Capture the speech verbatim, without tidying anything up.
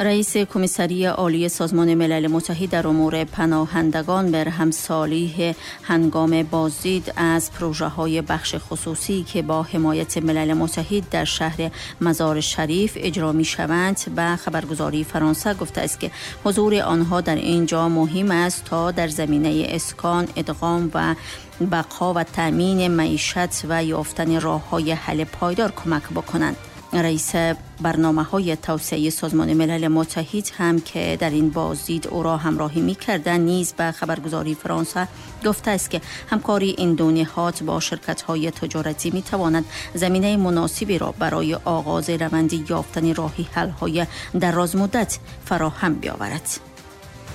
رئیس کمیسری عالی سازمان ملل متحد در امور پناهندگان برهم صالح هنگام بازدید از پروژه‌های بخش خصوصی که با حمایت ملل متحد در شهر مزار شریف اجرا می‌شوند به خبرگزاری فرانسه گفته است که حضور آنها در اینجا مهم است تا در زمینه اسکان، ادغام و بقا و تأمین معیشت و یافتن راه‌های حل پایدار کمک بکنند. رئیس برنامه‌های توسعه سازمان ملل متحد هم که در این بازدید او را همراهی می‌کردند نیز به خبرگزاری فرانسه گفته است که همکاری این دو نهاد با شرکت‌های تجارتی می‌تواند زمینه مناسبی را برای آغاز روند یافتن راه حل‌های درازمدت فراهم بیاورد.